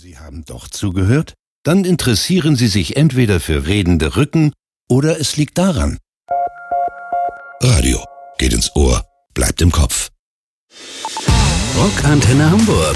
Sie haben doch zugehört? Dann interessieren Sie sich entweder für redende Rücken oder es liegt daran. Radio geht ins Ohr, bleibt im Kopf. Rockantenne Hamburg.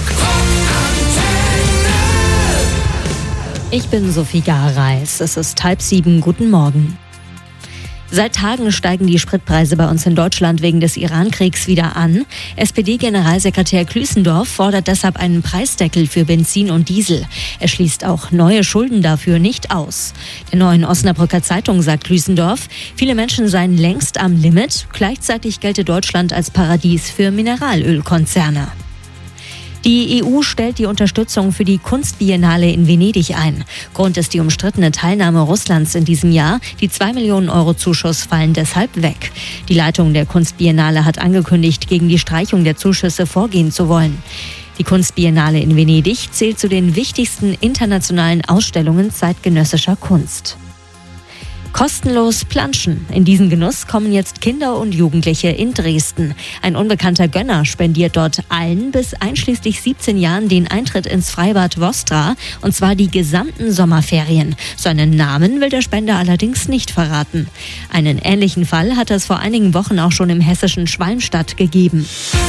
Ich bin Sophie Gareis. Es ist 6:30. Guten Morgen. Seit Tagen steigen die Spritpreise bei uns in Deutschland wegen des Iran-Kriegs wieder an. SPD-Generalsekretär Klüßendorf fordert deshalb einen Preisdeckel für Benzin und Diesel. Er schließt auch neue Schulden dafür nicht aus. Der Neuen Osnabrücker Zeitung sagt Klüßendorf, viele Menschen seien längst am Limit. Gleichzeitig gelte Deutschland als Paradies für Mineralölkonzerne. Die EU stellt die Unterstützung für die Kunstbiennale in Venedig ein. Grund ist die umstrittene Teilnahme Russlands in diesem Jahr. Die 2 Millionen Euro Zuschuss fallen deshalb weg. Die Leitung der Kunstbiennale hat angekündigt, gegen die Streichung der Zuschüsse vorgehen zu wollen. Die Kunstbiennale in Venedig zählt zu den wichtigsten internationalen Ausstellungen zeitgenössischer Kunst. Kostenlos planschen. In diesen Genuss kommen jetzt Kinder und Jugendliche in Dresden. Ein unbekannter Gönner spendiert dort allen bis einschließlich 17 Jahren den Eintritt ins Freibad Vostra, und zwar die gesamten Sommerferien. Seinen Namen will der Spender allerdings nicht verraten. Einen ähnlichen Fall hat es vor einigen Wochen auch schon im hessischen Schwalmstadt gegeben.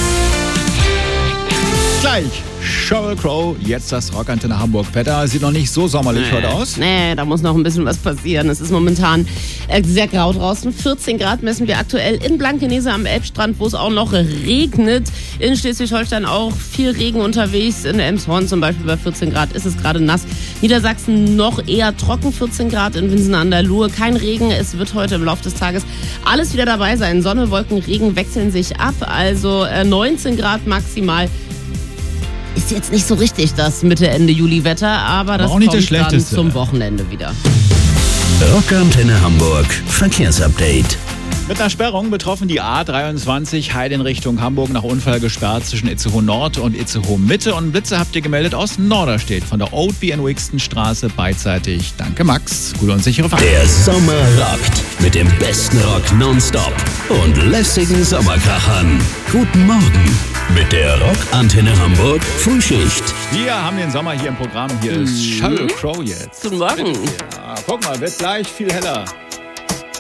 Gleich Sheryl Crow, jetzt das Rockantenne Hamburg. Wetter sieht noch nicht so sommerlich heute aus. Nee, da muss noch ein bisschen was passieren. Es ist momentan sehr grau draußen. 14 Grad messen wir aktuell in Blankenese am Elbstrand, wo es auch noch regnet. In Schleswig-Holstein auch viel Regen unterwegs. In Elmshorn zum Beispiel bei 14 Grad ist es gerade nass. Niedersachsen noch eher trocken, 14 Grad in Winsen an der Luhe. Kein Regen, es wird heute im Laufe des Tages alles wieder dabei sein. Sonne, Wolken, Regen wechseln sich ab. Also 19 Grad maximal. Ist jetzt nicht so richtig das Mitte-Ende Juli-Wetter, aber das kommt dann zum Wochenende wieder. Rockantenne Hamburg, Verkehrsupdate. Mit einer Sperrung betroffen die A23 Heide in Richtung Hamburg, nach Unfall gesperrt zwischen Itzehoe Nord und Itzehoe Mitte. Und Blitze habt ihr gemeldet aus Norderstedt von der Oldby & Wixton Straße beidseitig. Danke Max, gute und sichere Fahrt. Der Sommer rockt mit dem besten Rock nonstop und lässigen Sommerkrachern. Guten Morgen mit der Rockantenne Hamburg Frühschicht. Wir haben den Sommer hier im Programm. Hier ist Sheryl Crow jetzt. Guten Morgen. Ja, guck mal, wird gleich viel heller.